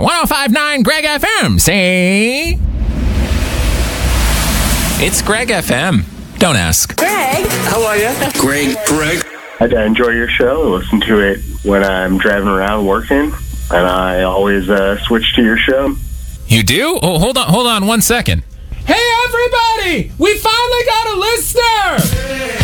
105.9 Greg FM. Say. It's Greg FM. Don't ask. Greg. How are you? Greg. I enjoy your show. I listen to it when I'm driving around working, and I always switch to your show. You do? Oh, hold on 1 second. Hey, everybody! We finally got a listener!